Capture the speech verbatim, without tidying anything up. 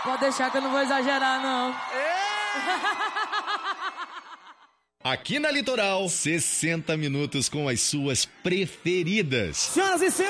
Pode deixar que eu não vou exagerar, não. Aqui na Litoral, sessenta minutos com as suas preferidas. Senhoras e senhores.